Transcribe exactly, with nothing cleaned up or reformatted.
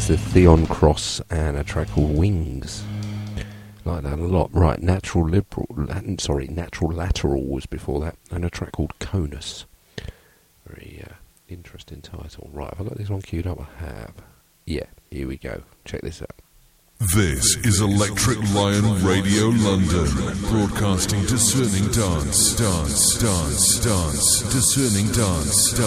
the Theon Cross and a track called Wings. Like that a lot. Right, Natural Liberal, sorry, Natural Lateral was before that, and a track called Conus. Very uh, interesting title. Right, have I got this one queued up? I have. Yeah, here we go. Check this out. This is Electric Lion Radio London, broadcasting discerning dance, dance, dance, dance, discerning dance, dance.